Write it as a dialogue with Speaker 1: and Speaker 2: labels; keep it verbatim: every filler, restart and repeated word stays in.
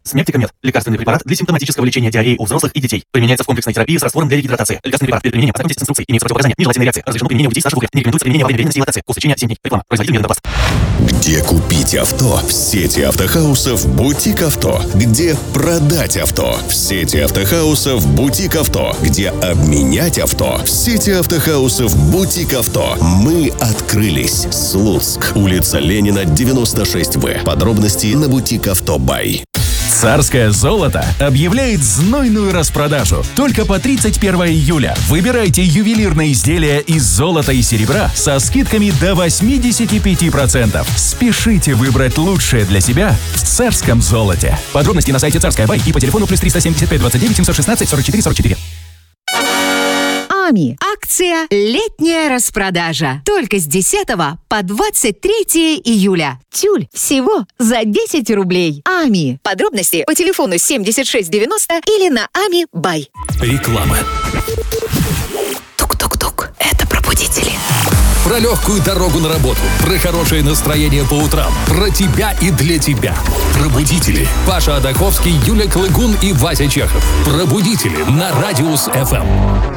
Speaker 1: Смертикомед. Лекарственный препарат для симптоматического лечения диареи у взрослых и детей. Применяется в комплексной терапии с раствором для регидратации. Лекарственный препарат. Перед применением ознакомьтесь с инструкцией. Имеется противопоказания. Нежелательные реакции. Разрешено применение у детей старше двух лет. Не рекомендуется применение во время беременности и лактации. Курс лечения семь дней. Реклама. Производитель Медонтопласт.
Speaker 2: Где купить авто? В сети автохаусов «Бутик Авто». Где продать авто? В сети автохаусов «Бутик Авто». Где обменять авто? В сети автохаусов «Бутик Авто». Мы открылись. Слуцк. Улица Ленина, девяносто шесть вэ. Подробности на «Бутик Авто Бай».
Speaker 3: Царское золото объявляет знойную распродажу. Только по тридцать первое июля выбирайте ювелирные изделия из золота и серебра со скидками до восемьдесят пять процентов. Спешите выбрать лучшее для себя в царском золоте. Подробности на сайте Царская Бай и по телефону плюс триста семьдесят пять двадцать девять семьсот шестнадцать сорок четыре сорок четыре.
Speaker 4: АМИ. Акция «Летняя распродажа». Только с десятого по двадцать третье июля. Тюль всего за десять рублей. АМИ. Подробности по телефону семьдесят шесть девяносто или на ами бай.
Speaker 5: Реклама.
Speaker 4: Тук-тук-тук. Это пробудители.
Speaker 5: Про легкую дорогу на работу, про хорошее настроение по утрам, про тебя и для тебя. Пробудители. Паша Адаковский, Юля Клыгун и Вася Чехов. Пробудители на Радиус эф эм.